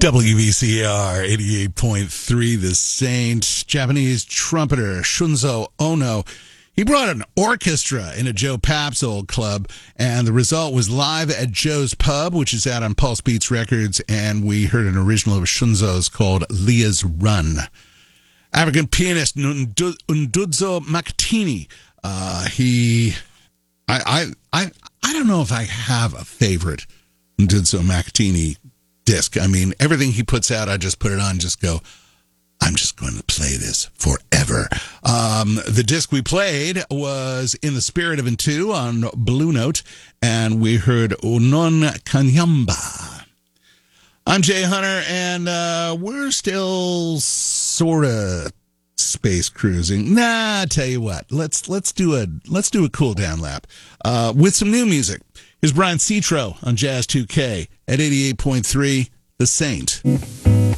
WBCR 88.3, The Saint. Japanese trumpeter Shunzo Ono. He brought an orchestra into Joe Papp's old club, and the result was Live at Joe's Pub, which is out on Pulse Beats Records, and we heard an original of Shunzo's called Leah's Run. African pianist Ndudzo Makatini. I don't know if I have a favorite Ndudzo Makatini disc. I mean, everything he puts out, I just put it on, just go, I'm just going to play this forever. The disc we played was In the Spirit of Ntu on Blue Note, and we heard Unon Kanyamba. I'm Jay Hunter, and we're still sort of space cruising. Nah, I tell you what, let's do a cool down lap with some new music. Here's Brian Citro on Jazz 2K at 88.3, The Saint.